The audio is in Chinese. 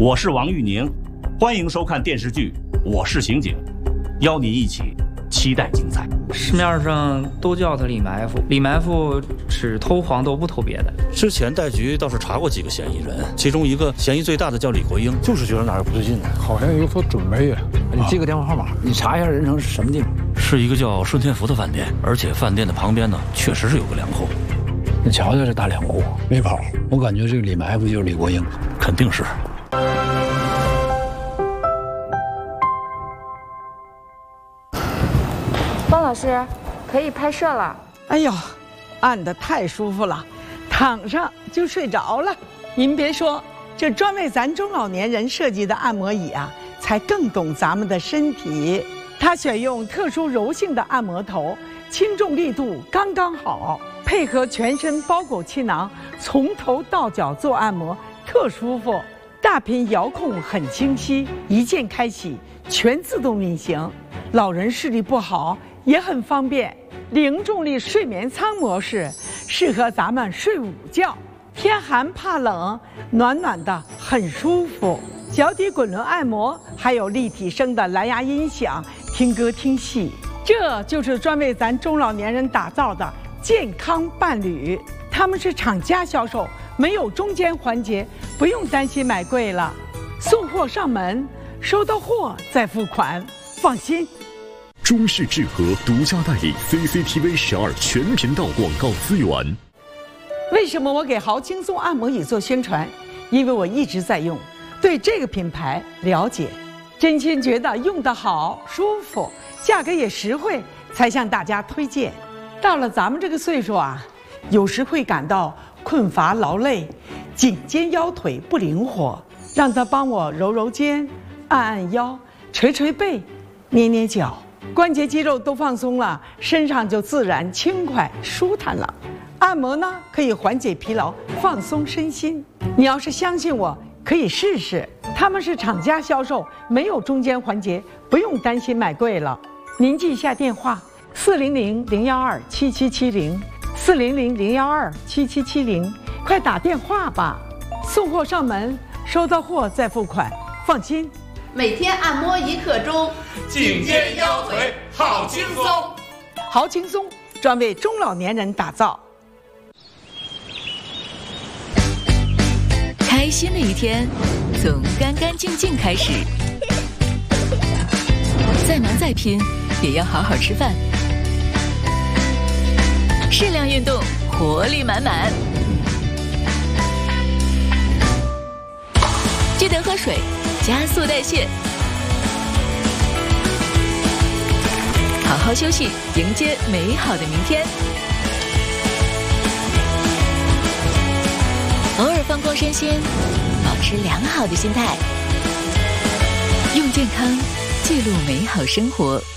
我是王玉宁，欢迎收看电视剧《我是刑警》，邀您一起期待精彩。 市面上都叫他李埋伏，李埋伏只偷黄豆不偷别的。 之前带局倒是查过几个嫌疑人，其中一个嫌疑最大的叫李国英， 就是觉得哪儿不对劲呢， 好像有所准备呀。 你记个电话号码，你查一下任城是什么地方？ 是一个叫顺天福的饭店，而且饭店的旁边呢，确实是有个粮库。 你瞧瞧这大粮库， 没跑，我感觉这个李埋伏就是李国英， 肯定是。 汪老师，可以拍摄了。 哎呦，按得太舒服了，躺上就睡着了。您别说，这专为咱中老年人设计的按摩椅啊，才更懂咱们的身体。它选用特殊柔性的按摩头，轻重力度刚刚好，配合全身包裹气囊，从头到脚做按摩，特舒服。大屏遥控很清晰，一键开启，全自动运行。老人视力不好也很方便。零重力睡眠舱模式适合咱们睡午觉，天寒怕冷，暖暖的很舒服。脚底滚轮按摩，还有立体声的蓝牙音响，听歌听戏。这就是专为咱中老年人打造的健康伴侣。他们是厂家销售，没有中间环节，不用担心买贵了。送货上门，收到货再付款，放心。 中视智和独家代理 CCTV 12全频道广告资源。 为什么我给豪轻松按摩椅做宣传？因为我一直在用，对这个品牌了解，真心觉得用得好、舒服，价格也实惠，才向大家推荐。到了咱们这个岁数啊，有时会感到困乏劳累，颈肩腰腿不灵活，让他帮我揉揉肩、按按腰、捶捶背、捏捏脚。关节肌肉都放松了，身上就自然轻快舒坦了。按摩呢，可以缓解疲劳，放松身心。你要是相信我，可以试试。他们是厂家销售，没有中间环节，不用担心买贵了。您记一下电话：400-012-7770，400-012-7770，快打电话吧。送货上门，收到货再付款，放心。 每天按摩1刻钟， 颈肩腰腿好轻松。 好轻松，专为中老年人打造。 开心的一天，从干干净净开始。再忙再拼，也要好好吃饭。适量运动，活力满满。记得喝水，加速代谢。好好休息，迎接美好的明天。偶尔放光身心，保持良好的心态，用健康记录美好生活。